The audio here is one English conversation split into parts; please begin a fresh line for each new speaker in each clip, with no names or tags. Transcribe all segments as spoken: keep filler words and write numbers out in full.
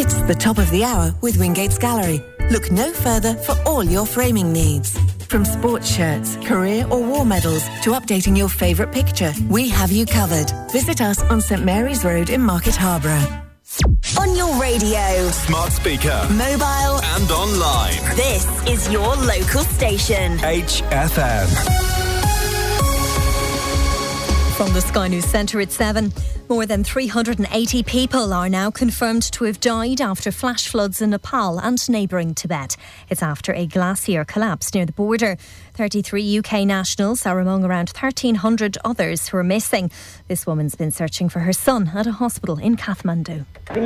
It's the top of the hour with Wingate's Gallery. Look no further for all your framing needs. From sports shirts, career or war medals to updating your favourite picture, we have you covered. Visit us on St Mary's Road in Market Harborough.
On your radio,
smart speaker,
mobile
and online.
This is your local station.
H F M.
From the Sky News Centre at seven. More than three hundred eighty people are now confirmed to have died after flash floods in Nepal and neighbouring Tibet. It's after a glacier collapsed near the border. thirty-three U K nationals are among around thirteen hundred others who are missing. This woman's been searching for her son at a hospital in Kathmandu.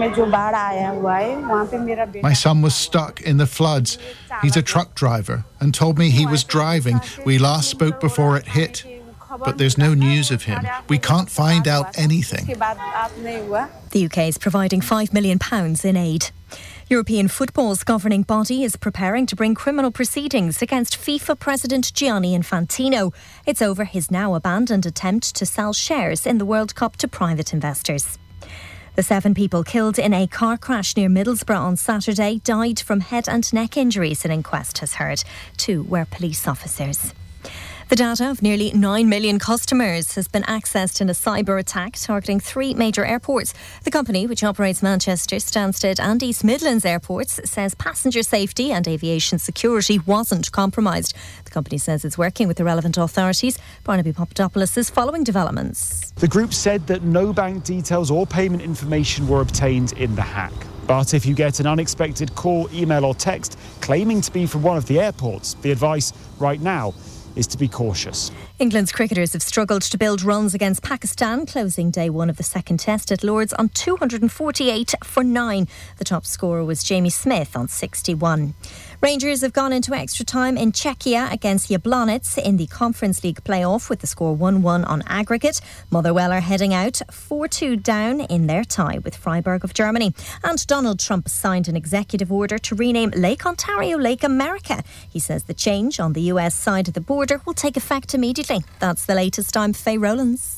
My son was stuck in the floods. He's a truck driver and told me he was driving. We last spoke before it hit. But there's no news of him. We can't find out anything.
The U K is providing five million pounds in aid. European football's governing body is preparing to bring criminal proceedings against FIFA President Gianni Infantino. It's over his now abandoned attempt to sell shares in the World Cup to private investors. The seven people killed in a car crash near Middlesbrough on Saturday died from head and neck injuries, an inquest has heard. Two were police officers. The data of nearly nine million customers has been accessed in a cyber attack targeting three major airports. The company, which operates Manchester, Stansted and East Midlands airports, says passenger safety and aviation security wasn't compromised. The company says it's working with the relevant authorities. Barnaby Papadopoulos is following developments.
The group said that no bank details or payment information were obtained in the hack. But if you get an unexpected call, email or text claiming to be from one of the airports, the advice right now is to be cautious.
England's cricketers have struggled to build runs against Pakistan, closing day one of the second test at Lords on two hundred forty-eight for nine. The top scorer was Jamie Smith on sixty-one. Rangers have gone into extra time in Czechia against Jablonec in the Conference League playoff with the score one one on aggregate. Motherwell are heading out four two down in their tie with Freiburg of Germany. And Donald Trump signed an executive order to rename Lake Ontario Lake America. He says the change on the U S side of the border will take effect immediately. That's the latest. I'm Faye Rowlands.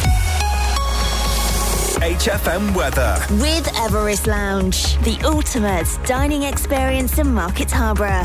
H F M weather.
With Everest Lounge, the ultimate dining experience in Market Harborough.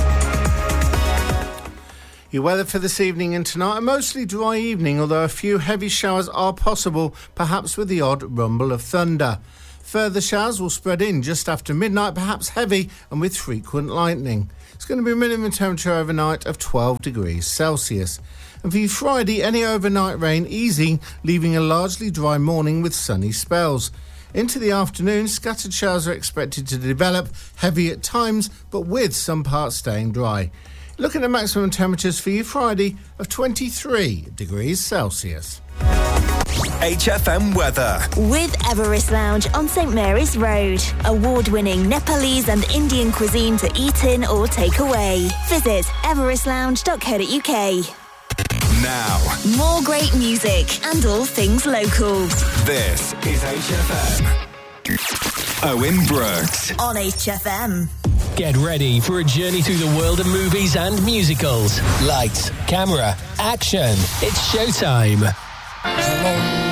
Your weather for this evening and tonight, a mostly dry evening, although a few heavy showers are possible, perhaps with the odd rumble of thunder. Further showers will spread in just after midnight, perhaps heavy and with frequent lightning. It's going to be a minimum temperature overnight of twelve degrees Celsius. And for you Friday, any overnight rain easing, leaving a largely dry morning with sunny spells. Into the afternoon, scattered showers are expected to develop, heavy at times, but with some parts staying dry. Looking at maximum temperatures for you Friday of twenty-three degrees Celsius.
H F M weather.
With Everest Lounge on St Mary's Road. Award-winning Nepalese and Indian cuisine to eat in or take away. Visit everest lounge dot co dot uk.
Now,
more great music and all things local.
This is H F M. Owen Brooks
on H F M.
Get ready for a journey through the world of movies and musicals. Lights, camera, action. It's showtime.
Hello.